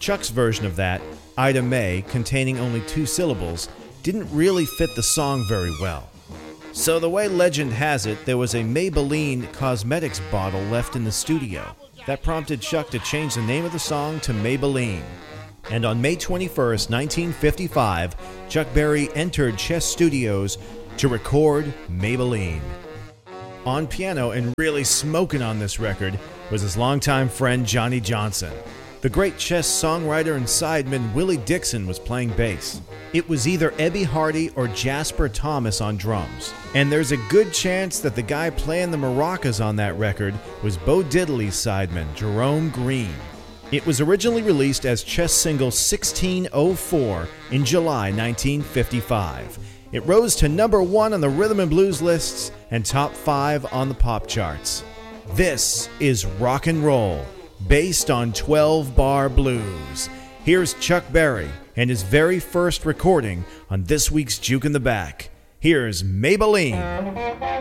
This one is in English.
Chuck's version of that, Ida May, containing only 2 syllables, didn't really fit the song very well. So the way legend has it, there was a Maybelline cosmetics bottle left in the studio. That prompted Chuck to change the name of the song to Maybelline. And on May 21st, 1955, Chuck Berry entered Chess Studios to record Maybelline. On piano and really smoking on this record was his longtime friend Johnny Johnson. The great Chess songwriter and sideman Willie Dixon was playing bass. It was either Ebby Hardy or Jasper Thomas on drums. And there's a good chance that the guy playing the maracas on that record was Bo Diddley's sideman, Jerome Green. It was originally released as Chess single 1604 in July 1955. It rose to number 1 on the rhythm and blues lists and top 5 on the pop charts. This is rock and roll, based on 12-bar blues. Here's Chuck Berry and his very first recording on this week's Juke in the Back. Here's Maybelline.